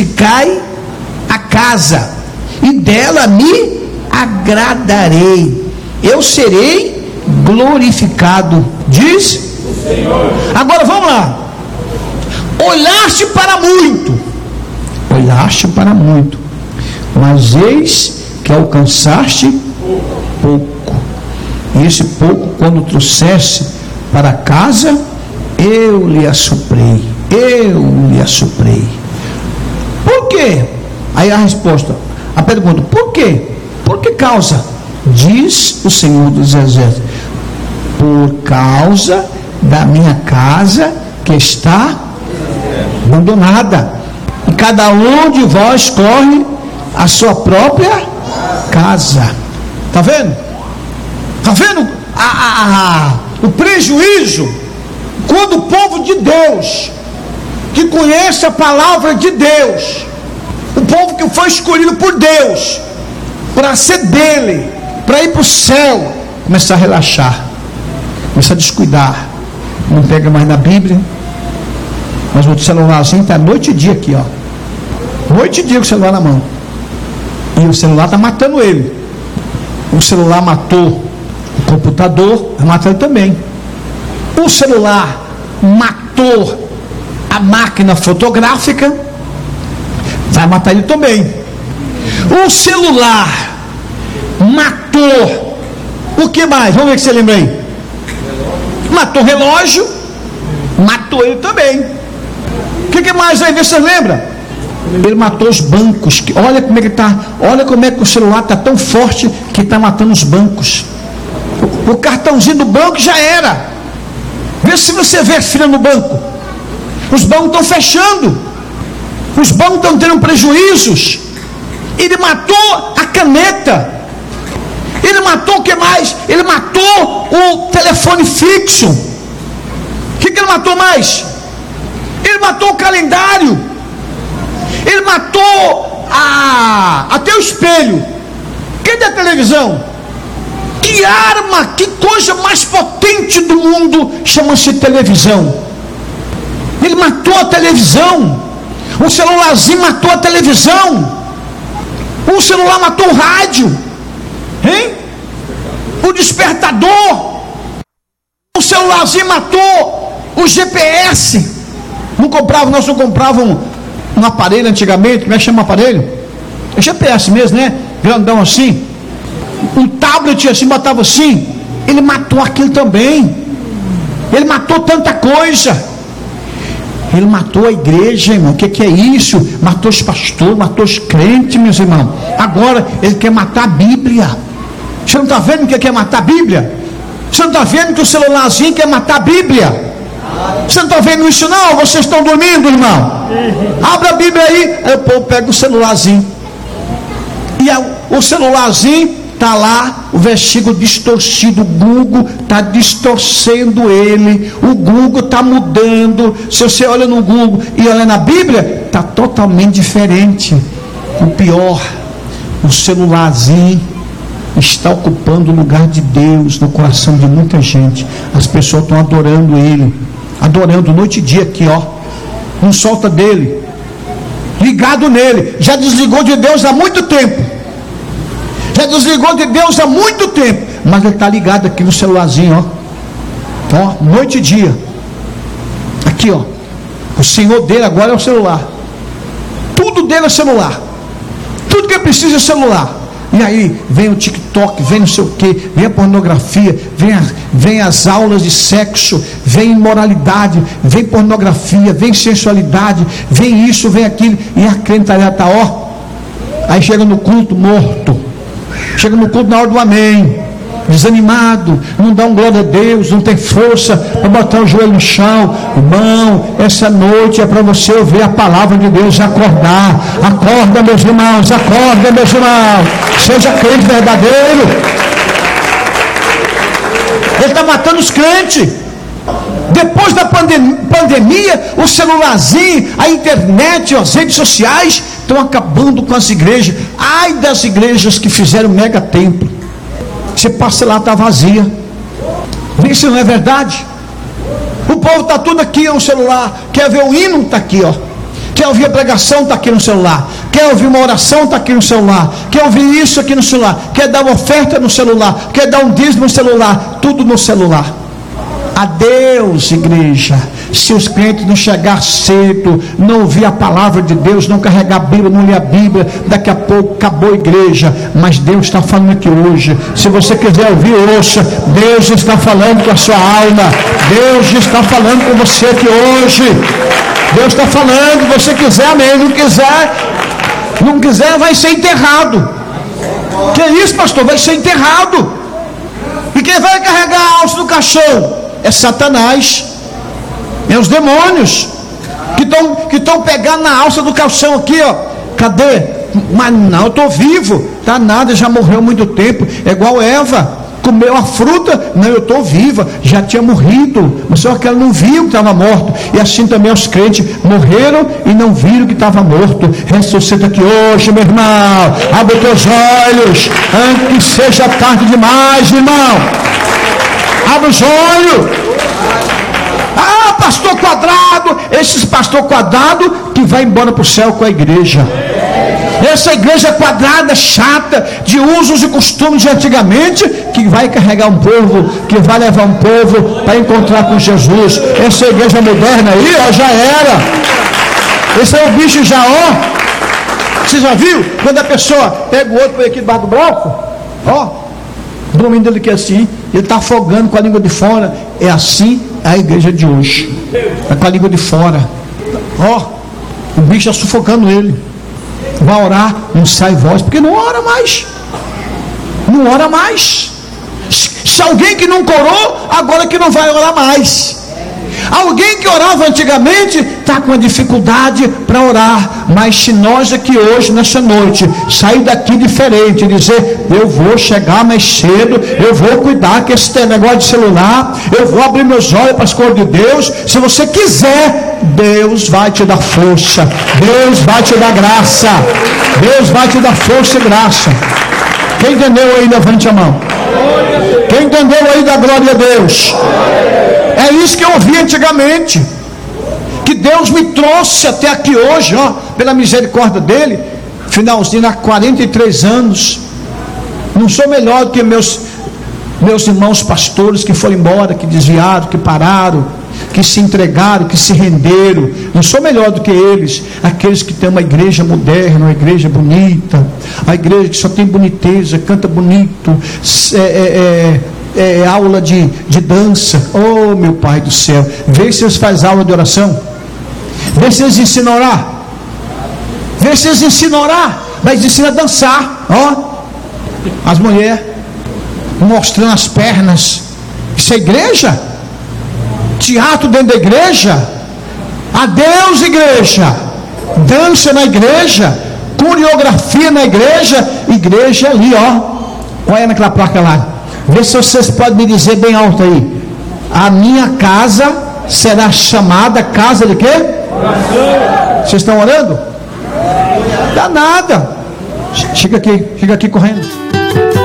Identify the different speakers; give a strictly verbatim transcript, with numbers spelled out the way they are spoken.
Speaker 1: edificai a casa, e dela me agradarei, eu serei glorificado, diz o Senhor. Agora vamos lá. Olhaste para muito, olhaste para muito, mas eis que alcançaste pouco. E esse pouco, quando trouxesse para casa, eu lhe assoprei, eu lhe assoprei. Por quê? Aí a resposta, a pergunta, por quê? Por que causa? Diz o Senhor dos Exércitos, por causa da minha casa que está abandonada, e cada um de vós corre a sua própria casa. Está vendo? Está vendo a, a, a, o prejuízo quando o povo de Deus, que conhece a palavra de Deus, o povo que foi escolhido por Deus para ser dele, para ir para o céu, começar a relaxar, começar a descuidar, não pega mais na Bíblia, mas o celularzinho está noite e dia aqui, ó, noite e dia com o celular na mão, e o celular está matando ele. O celular matou o computador, vai matar ele também. O celular matou a máquina fotográfica, vai matar ele também. O celular matou o que mais? Vamos ver que você lembra aí. Matou o relógio, matou ele também. O que, que mais aí? Você lembra? Ele matou os bancos. Olha como é que está. Olha como é que o celular está tão forte que está matando os bancos. O, o cartãozinho do banco já era. Vê se você vê fila no banco. Os bancos estão fechando. Os bancos estão tendo prejuízos. Ele matou a caneta. Ele matou o que mais? Ele matou o telefone fixo. O que, que ele matou mais? Ele matou o calendário. Ele matou a, até o espelho. Cadê a televisão? Que arma, que coisa mais potente do mundo chama-se televisão. Ele matou a televisão. O celularzinho matou a televisão. O celular matou o rádio, hein? O despertador. O celularzinho matou o G P S. Não comprava, nós não comprávamos um, um aparelho antigamente. Como é que chama o aparelho? É G P S mesmo, né? Grandão assim. Um tablet assim, botava assim. Ele matou aquilo também. Ele matou tanta coisa. Ele matou a igreja, irmão. O que, que é isso? Matou os pastores, matou os crentes, meus irmãos. Agora ele quer matar a Bíblia. Você não está vendo que ele quer matar a Bíblia? Você não está vendo que o celularzinho quer matar a Bíblia? Você não está vendo isso não? Vocês estão dormindo, irmão? Abra a Bíblia aí. Aí o povo pega o celularzinho. E a, o celularzinho está lá, o versículo distorcido. O Google está distorcendo ele. O Google está mudando. Se você olha no Google e olha na Bíblia, está totalmente diferente. O pior, o celularzinho está ocupando o lugar de Deus no coração de muita gente. As pessoas estão adorando ele, adorando noite e dia aqui, ó. Não solta dele, ligado nele. Já desligou de Deus há muito tempo. Já desligou de Deus há muito tempo, mas ele está ligado aqui no celularzinho, ó. Ó, noite e dia. Aqui, ó. O Senhor dele agora é o celular. Tudo dele é celular. Tudo que ele precisa é celular. E aí vem o TikTok, vem não sei o que, vem a pornografia, vem, a, vem as aulas de sexo, vem imoralidade, vem pornografia, vem sensualidade, vem isso, vem aquilo, e a crente está, ó. Aí chega no culto morto, chega no culto na hora do amém, desanimado, não dá um glória a Deus, não tem força para botar o joelho no chão. Irmão, essa noite é para você ouvir a palavra de Deus e acordar. Acorda, meus irmãos, acorda, meus irmãos, seja crente verdadeiro. Ele está matando os crentes. Depois da pandem- pandemia, o celularzinho, a internet, as redes sociais estão acabando com as igrejas. Ai das igrejas que fizeram mega templo. Você passa lá, está vazia. Vê se não é verdade. O povo está tudo aqui no celular. Quer ver o hino? Está aqui, ó. Quer ouvir a pregação? Está aqui no celular. Quer ouvir uma oração? Está aqui no celular. Quer ouvir isso aqui no celular. Quer dar uma oferta no celular. Quer dar um dízimo no celular. Tudo no celular. Adeus, igreja. Se os crentes não chegar cedo, não ouvir a palavra de Deus, não carregar a Bíblia, não ler a Bíblia, daqui a pouco acabou a igreja. Mas Deus está falando aqui hoje. Se você quiser ouvir, ouça. Deus está falando com a sua alma. Deus está falando com você aqui hoje. Deus está falando. Se você quiser, amém. Não quiser, não quiser, vai ser enterrado. Que isso, pastor? Vai ser enterrado. E quem vai carregar a alça do caixão é Satanás. É os demônios que estão que estão pegando na alça do calção aqui, ó. Cadê? Mas não, eu estou vivo. Tá nada, já morreu há muito tempo. É igual Eva, comeu a fruta. Não, eu estou viva. Já tinha morrido, mas só que ela não viu que estava morto. E assim também os crentes morreram e não viram que estava morto. Ressuscita aqui hoje, meu irmão. Abre os teus olhos antes que seja tarde demais, irmão. Abre os olhos. Ah, pastor quadrado. Esses pastor quadrado que vai embora para o céu com a igreja. Essa igreja quadrada, chata, de usos e costumes de antigamente, que vai carregar um povo, que vai levar um povo para encontrar com Jesus. Essa igreja moderna aí, ó, já era. Esse é o bicho já, ó. Você já viu? Quando a pessoa pega o outro por aqui debaixo do braço, ó, dormindo ele que é assim, ele está afogando com a língua de fora. É assim a igreja de hoje. É com a língua de fora. Ó, o bicho está sufocando ele. Vai orar, não sai voz, porque não ora mais. Não ora mais. Se alguém que nunca orou, agora que não vai orar mais. Alguém que orava antigamente está com uma dificuldade para orar. Mas se nós aqui hoje, nessa noite, sair daqui diferente, dizer, eu vou chegar mais cedo, eu vou cuidar que esse negócio de celular, eu vou abrir meus olhos para as coisas de Deus. Se você quiser, Deus vai te dar força, Deus vai te dar graça, Deus vai te dar força e graça. Quem entendeu aí, levante a mão. Quem entendeu aí, da glória a Deus. É isso que eu ouvi antigamente, que Deus me trouxe até aqui hoje, ó, pela misericórdia dele, finalzinho há quarenta e três anos. Não sou melhor do que meus, meus irmãos pastores que foram embora, que desviaram, que pararam, que se entregaram, que se renderam. Não sou melhor do que eles, aqueles que têm uma igreja moderna, uma igreja bonita, a igreja que só tem boniteza, canta bonito, é, é, é, é aula de, de dança. Oh, meu Pai do céu, vê se eles fazem aula de oração, vê se eles ensinam a orar, vê se eles ensinam a orar, mas ensina a dançar, ó, as mulheres mostrando as pernas. Isso é igreja? Teatro dentro da igreja? Adeus, igreja. Dança na igreja, coreografia na igreja. Igreja ali, ó, olha naquela placa lá, vê se vocês podem me dizer bem alto aí: a minha casa será chamada casa de quê? Vocês estão orando? Dá nada. Chega aqui, chega aqui correndo.